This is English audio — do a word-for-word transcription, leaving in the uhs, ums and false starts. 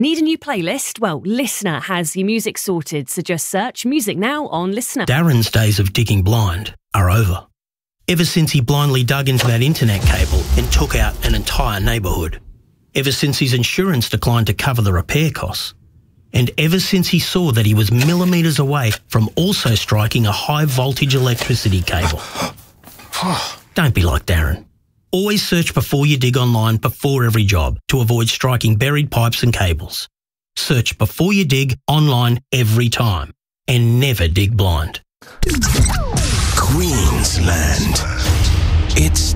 Need a new playlist? Well, Listener has your music sorted, so just search Music Now on Listener. Darren's days of digging blind are over. Ever since he blindly dug into that internet cable and took out an entire neighbourhood. Ever since his insurance declined to cover the repair costs. And ever since he saw that he was millimetres away from also striking a high voltage electricity cable. Don't be like Darren. Always search before you dig online before every job to avoid striking buried pipes and cables. Search before you dig online every time and never dig blind. Queensland. It's